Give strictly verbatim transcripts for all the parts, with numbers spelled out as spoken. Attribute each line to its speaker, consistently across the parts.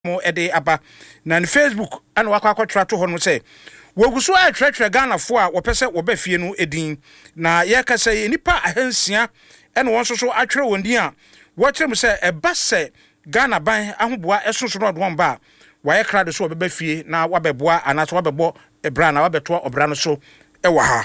Speaker 1: mo ede aba na ne Facebook ana wakwa akɔtra to hɔ no sɛ woguso a twetwe Ghana fo a wɔpɛsɛ wɔbɛfie no edin na yɛkasa yɛ nipa ahansia ɛna wɔn so so atwere wɔn din a wɔkyerɛ mu sɛ ɛba sɛ Ghana ban ahoboa ɛsoso no ɔdɔm ba wɔyɛ krado so wɔbɛfie na wɔbɛboa anaso wɔbɛbɔ ebra na wɔbɛtoa obra no so ɛwɔ ha.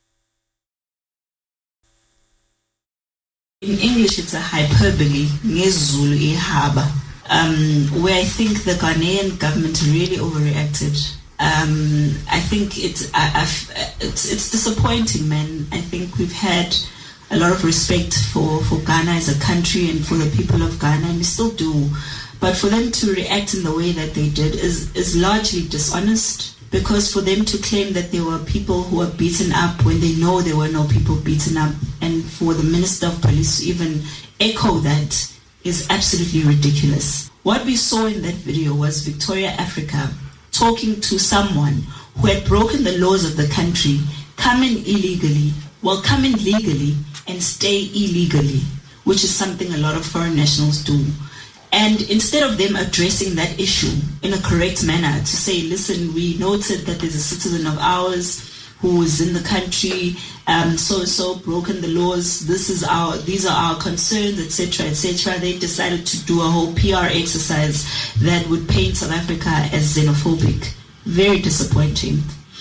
Speaker 2: In English, it's a hyperbole, ngezulu ihaba, um, where I think the Ghanaian government really overreacted. Um, I think it's, I, I've, it's it's disappointing, man. I think we've had a lot of respect for, for Ghana as a country and for the people of Ghana, and we still do. But for them to react in the way that they did is, is largely dishonest. Because for them to claim that there were people who were beaten up when they know there were no people beaten up, and for the Minister of Police to even echo that is absolutely ridiculous. What we saw in that video was Victoria Africa talking to someone who had broken the laws of the country, come in illegally, well, come in legally and stay illegally, which is something a lot of foreign nationals do. And instead of them addressing that issue in a correct manner to say, listen, we noted that there's a citizen of ours who is in the country, um, so-so broken the laws, this is our, these are our concerns, et cetera, et cetera. They decided to do a whole P R exercise that would paint South Africa as xenophobic. Very disappointing.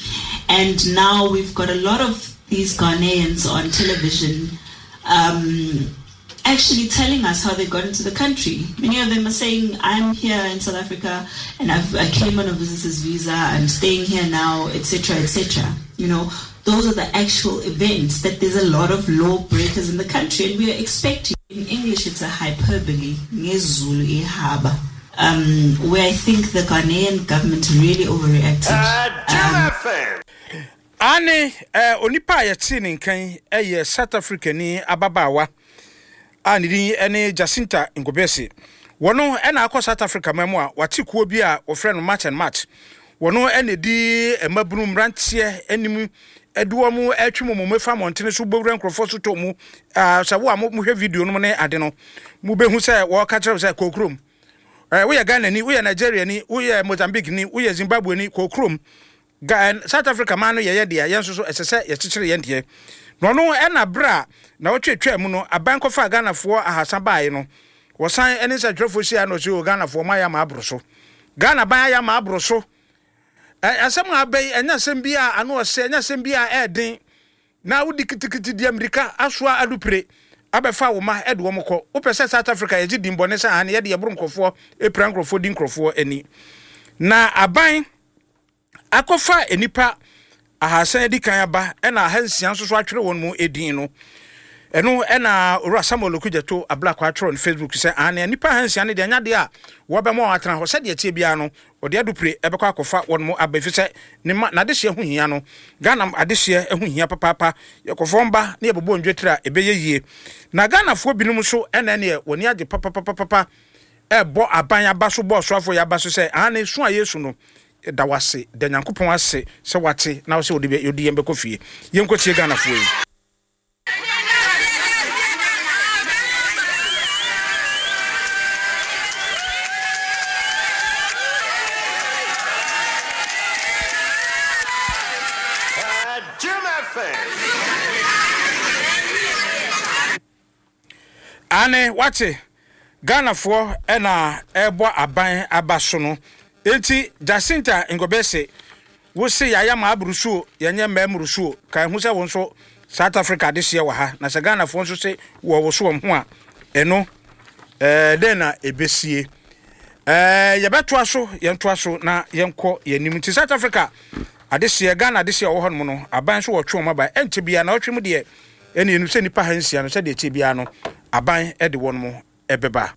Speaker 2: And now we've got a lot of these Ghanaians on television um, actually telling us how they got into the country. Many of them are saying, I'm here in South Africa and I've, I came on a visitor's visa, I'm staying here now, et cetera, et cetera. You know, those are the actual events, that there's a lot of law breakers in the country, and we are expecting. In English, it's a hyperbole, ngezulu ihaba, um, where I think the Ghanaian government really overreacted. Um,
Speaker 1: Ane, onipa yɛte ne nkan ɛyɛ South Africa ni ababawa ani ene Jacinta Ngobese. Wono ena akɔ South Africa mamu a wate kuo bi a ofre no match and match. Wono ene di emabunu mrantie enimu eduo mu atwemu mu mefa montene so bowura nkrofo so to mu ah sawo a mu hwe video no ne ade no mu behu sɛ wo ka kyerɛ sɛ kokrom eh wo yɛ Ghana ni wo yɛ Nigeria ni wo yɛ Mozambique ni wo yɛ Zimbabwe ni kokrom Ghana South Africa man no yɛ yɛ dia yɛn so so ɛsɛ yɛ kyekyere yɛn die no no ena bra na wotwetwa mu no aban kofa Ghana fo ahasa bae no wosan ene sɛ dwefo sia no so Ghana fo ma ya ma abroso Ghana ban ya ma abroso asem abai enya sem bia ano ose enya sem bia eden na wudi kitikiti di America asoa adupre abefa wo ma ede wo mkɔ wopɛ South Africa ye gidi mbone sɛ ane ye de yebro nkɔfo epra nkɔfo di nkɔfo ani na aban akɔfa enipa ahasa edi kan aba ɛna ahansia so so atwere won mu edin no eno ɛna ora Samuel Okujeto abla kwa atwere on Facebook sɛ ane enipa ahansia ne de anya de a wo be mo atena hɔ sɛ de tie bia no ode adupre ebekɔ akɔfa won mu abafi sɛ ne na de hye hohia no Ghana ade hye hohia papapa yekɔfomba ne yebobɔ ndwetira ebeye yie na Ghana fo binum so ɛna ne woni age papapapa ɛbɔ aban aba so bɔ so afo ya ba so sɛ ane so a Yesu no da wase da Nyankopɔn ase sɛ wate na wo sɛ odi odi yembekɔ fie yenkɔ tie Ghana fo yi ane wate Ghana fo ena ebo aban abaso no enti Jacinta Ngobese wo se yaya ma abrusu yenye memrusu kan hu se won so South Africa de hye wa ha na se Ghana fo so se wo wo so ho a eno eh den na ebesie eh ye beto aso ye nto aso na ye nkɔ yanim ti South Africa ade hye Ghana de hye wo ho no no aban so wo twe mo ba enti bia na wo twe mu de eni enu se nipa hansia no se de tie bia no aban ede won mo ebeba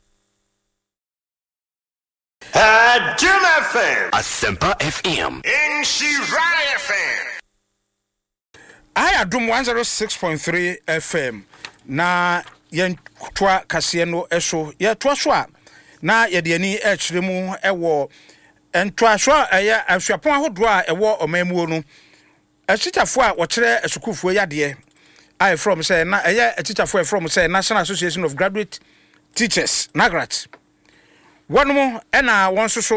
Speaker 3: Uh, Jim F M.
Speaker 4: Asempa F M.
Speaker 3: In Shirai F M.
Speaker 1: I adum one oh six point three F M. Na yen twa kase no eso ye to so a na ye de ani e kyere mu ewo entwa so eye ahwapon ahodo a ewo omamuo no achitafo a wo kyere asukufo yade I from say na eye achitafo from say National Association of Graduate Teachers Nagrat wɔnom ɛna wɔn nso so